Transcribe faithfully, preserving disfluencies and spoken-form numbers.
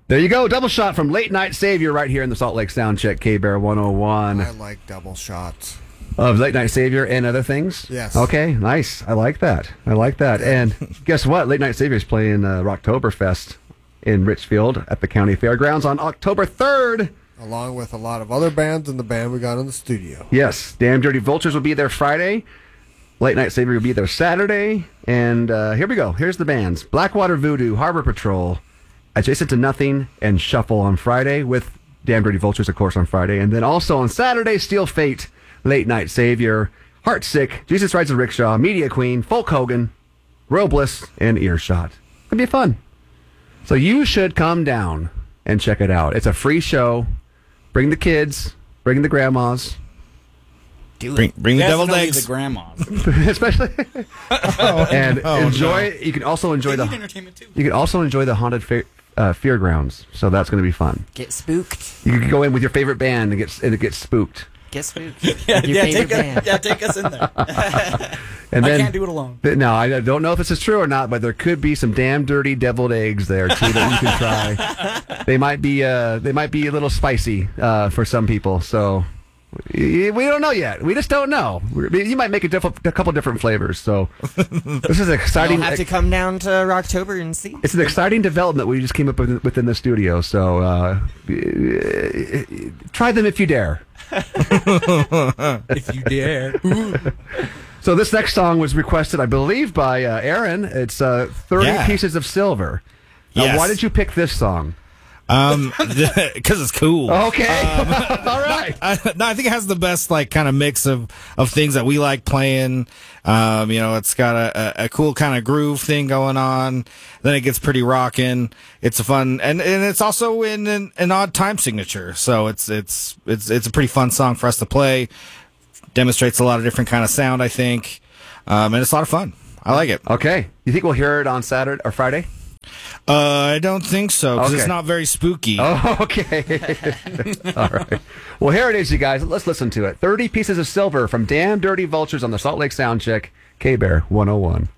There you go. Double shot from Late Night Savior right here in the Salt Lake Soundcheck, K-Bear one oh one. I like double shots. Of Late Night Savior and other things? Yes. Okay, nice. I like that. I like that. And guess what? Late Night Savior is playing uh, Rocktoberfest in Richfield at the County Fairgrounds on October third. Along with a lot of other bands and the band we got in the studio. Yes. Damn Dirty Vultures will be there Friday. Late Night Savior will be there Saturday. And uh, here we go. Here's the bands. Blackwater Voodoo, Harbor Patrol, Adjacent to Nothing, and Shuffle on Friday, with Damn Dirty Vultures, of course, on Friday. And then also on Saturday, Steel Fate, Late Night Savior, Heartsick, Jesus Rides a Rickshaw, Media Queen, Folk Hogan, Royal Bliss, and Earshot. It'll be fun. So you should come down and check it out. It's a free show. Bring the kids. Bring the grandmas. Do Bring, bring the deviled Definitely eggs. the grandmas. Especially. and oh, enjoy. You can also enjoy They the. need entertainment too. You can also enjoy the haunted fair, uh, fairgrounds. So that's going to be fun. Get spooked. You can go in with your favorite band and get and it gets spooked. Get spooked. Yeah, With your yeah, favorite take us, band. yeah, take us in there. And I then, can't do it alone. th- No, I don't know if this is true or not, but there could be some damn dirty deviled eggs there too that you can try. They might be, uh, they might be a little spicy uh, for some people. So y- we don't know yet. We just don't know. We're- You might make a, diff- a couple different flavors. So this is You'll exciting. have to come down to Rocktober and see. It's an exciting development we just came up with within the studio. So uh, try them if you dare. If you dare. So this next song was requested, I believe, by uh, Aaron. It's uh, thirty Yeah. Pieces of Silver. Now, Yes. why did you pick this song? Um, because it's cool. Okay. All right. I, no, I think it has the best like kind of mix of, of things that we like playing. Um, you know, it's got a, a, a cool kind of groove thing going on. Then it gets pretty rocking. It's a fun and, and it's also in an, an odd time signature. So it's it's it's it's a pretty fun song for us to play. Demonstrates a lot of different kind of sound, I think, um, and it's a lot of fun. I like it. Okay. You think we'll hear it on Saturday or Friday? Uh, I don't think so because Okay. it's not very spooky. Oh, okay. All right. Well, here it is, you guys. Let's listen to it. thirty Pieces of Silver from Damn Dirty Vultures on the Salt Lake Soundcheck. K-Bear one oh one.